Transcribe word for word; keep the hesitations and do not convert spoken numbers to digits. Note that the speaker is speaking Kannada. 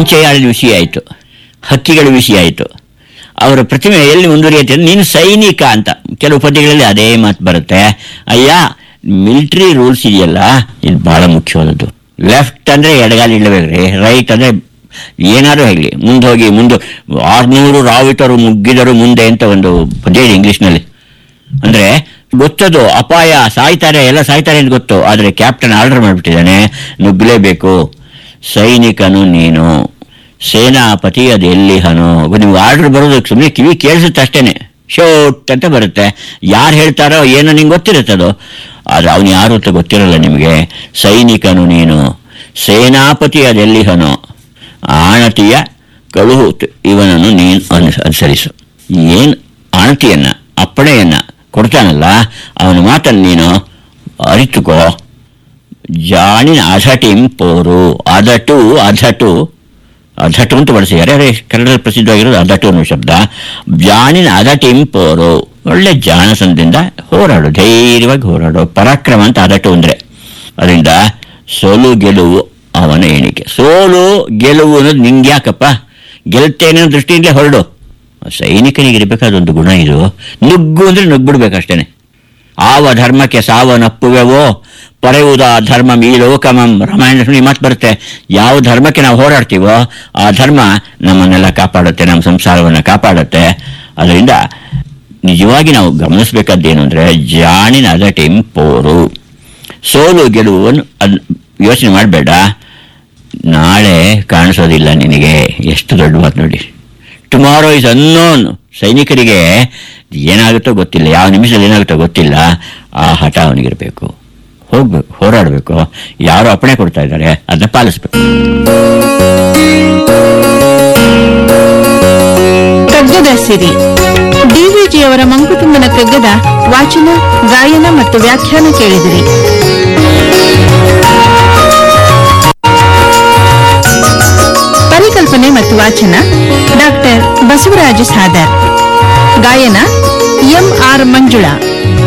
ಮಂಚಯಾಳದ ವಿಷಯ ಆಯಿತು, ಹಕ್ಕಿಗಳ ವಿಷಯ ಆಯಿತು. ಅವರ ಪ್ರತಿಮೆ ಎಲ್ಲಿ ಮುಂದುವರಿಯುತ್ತೆ? ನೀನು ಸೈನಿಕ ಅಂತ ಕೆಲವು ಪದ್ಯಗಳಲ್ಲಿ ಅದೇ ಮಾತು ಬರುತ್ತೆ. ಅಯ್ಯ, ಮಿಲಿಟರಿ ರೂಲ್ಸ್ ಇದೆಯಲ್ಲ, ಇದು ಬಹಳ ಮುಖ್ಯವಾದದ್ದು. ಲೆಫ್ಟ್ ಅಂದರೆ ಎಡಗಾಲಿ ಇಡಬೇಕ್ರಿ, ರೈಟ್ ಅಂದರೆ ಏನಾದರೂ ಹೇಳಿ ಮುಂದೆ ಹೋಗಿ ಮುಂದೆ ಆರ್ನೂರು ರಾವಿತರು ಮುಗ್ಗಿದರು ಮುಂದೆ ಅಂತ ಒಂದು ಪದ್ಯ ಇದೆ ಇಂಗ್ಲೀಷ್ನಲ್ಲಿ. ಅಂದರೆ ಗೊತ್ತದು ಅಪಾಯ, ಸಾಯ್ತಾರೆ, ಎಲ್ಲ ಸಾಯ್ತಾರೆ ಅಂತ ಗೊತ್ತು. ಆದರೆ ಕ್ಯಾಪ್ಟನ್ ಆರ್ಡರ್ ಮಾಡಿಬಿಟ್ಟಿದ್ದಾನೆ, ನುಗ್ಗಲೇಬೇಕು. ಸೈನಿಕನು ನೀನು, ಸೇನಾಪತಿ ಅದು ಎಲ್ಲಿ ಹನು. ನಿಮ್ಗೆ ಆರ್ಡರ್ ಬರೋದಕ್ಕೆ ಸುಮ್ಮನೆ ಕಿವಿ ಕೇಳಿಸುತ್ತೆ ಅಷ್ಟೇನೆ, ಶೋಟ್ ಅಂತ ಬರುತ್ತೆ. ಯಾರು ಹೇಳ್ತಾರೋ ಏನೋ ನಿಂಗೆ ಗೊತ್ತಿರುತ್ತೆ ಅದು, ಆದರೆ ಅವನು ಯಾರು ಅಂತ ಗೊತ್ತಿರಲ್ಲ ನಿಮಗೆ. ಸೈನಿಕನು ನೀನು, ಸೇನಾಪತಿ ಅದೆಲ್ಲಿ ಹನು, ಆಣತಿಯ ಕಳುಹು ಇವನನ್ನು ನೀನು ಅನು ಅನುಸರಿಸು. ಏನು ಆಣತಿಯನ್ನು ಅಪ್ಪಣೆಯನ್ನು ಕೊಡ್ತಾನಲ್ಲ ಅವನ ಮಾತನ್ನು ನೀನು ಅರಿತುಕೋ. ಜಾಣಿನ ಅಧಟಿಂ ಪೋರು, ಅದಟು ಅಧಟು ಅಧಟು ಅಂತ ಬಳಸಿದ್ದಾರೆ, ಅದೇ ಕನ್ನಡದಲ್ಲಿ ಪ್ರಸಿದ್ಧವಾಗಿರೋದು ಅದಟು ಅನ್ನೋ ಶಬ್ದ. ಜಾಣಿನ ಅದಟಿಂ ಪೋರು, ಒಳ್ಳೆ ಜಾಣಸಂದಿಂದ ಹೋರಾಡು, ಧೈರ್ಯವಾಗಿ ಹೋರಾಡು. ಪರಾಕ್ರಮ ಅಂತ ಅದಟು ಅಂದರೆ. ಅದರಿಂದ ಸೋಲು ಗೆಲುವು ಅವನ ಎಣಿಕೆ. ಸೋಲು ಗೆಲುವು ಅನ್ನೋದು ನಿಂಗೆ ಯಾಕಪ್ಪ, ಗೆಲ್ತೇನೆ ದೃಷ್ಟಿಯಿಂದಲೇ ಹೊರಡು. ಸೈನಿಕನಿಗೆ ಇರಬೇಕಾದೊಂದು ಗುಣ ಇದು. ನುಗ್ಗು ಅಂದರೆ ನುಗ್ಬಿಡ್ಬೇಕಷ್ಟೇನೆ. ಆವ ಧರ್ಮಕ್ಕೆ ಸಾವನ್ನಪ್ಪುವೆವೋ ಪರೆಯುವುದ ಧರ್ಮ ಈ ಲೋಕಮಂ. ರಾಮಾಯಣ ಮಾತು ಬರುತ್ತೆ. ಯಾವ ಧರ್ಮಕ್ಕೆ ನಾವು ಹೋರಾಡ್ತೀವೋ ಆ ಧರ್ಮ ನಮ್ಮನ್ನೆಲ್ಲ ಕಾಪಾಡುತ್ತೆ, ನಮ್ಮ ಸಂಸಾರವನ್ನು ಕಾಪಾಡುತ್ತೆ. ಅದರಿಂದ ನಿಜವಾಗಿ ನಾವು ಗಮನಿಸಬೇಕಾದ್ದೇನು ಅಂದರೆ ಜಾಣಿನ ಅದಟಿಂ ಪೋರು. ಸೋಲು ಗೆಲುವನ್ನು ಅದು ಯೋಚನೆ ಮಾಡಬೇಡ. ನಾಳೆ ಕಾಣಿಸೋದಿಲ್ಲ ನಿನಗೆ. ಎಷ್ಟು ದೊಡ್ಡ ಮಾತು ನೋಡಿ. Tomorrow is unknown. ಸೈನಿಕರಿಗೆ ಏನಾಗುತ್ತೋ ಗೊತ್ತಿಲ್ಲ, ಯಾವ ನಿಮಿಷದಲ್ಲಿ ಏನಾಗುತ್ತೋ ಗೊತ್ತಿಲ್ಲ. ಆ ಹಠ ಅವನಿಗಿರಬೇಕು, ಹೋಗ್ಬೇಕು, ಹೋರಾಡಬೇಕು. ಯಾರು ಅಪ್ಪಣೆ ಕೊಡ್ತಾ ಇದ್ದಾರೆ ಅದನ್ನ ಪಾಲಿಸ್ಬೇಕು. ಕಗ್ಗದ ಸಿರಿ ಡಿವಿಜಿಯವರ ಮಂಕುತಿಮ್ಮನ ಕಗ್ಗದ ವಾಚನ, ಗಾಯನ ಮತ್ತು ವ್ಯಾಖ್ಯಾನ ಕೇಳಿದಿರಿ. ಪರಿಕಲ್ಪನೆ ಮತ್ತು ವಾಚನ ಡಾಕ್ಟರ್ ಬಸವರಾಜ ಸಾದರ್. ಗಾಯನ ಎಂ ಆರ್ ಮಂಜುಳಾ.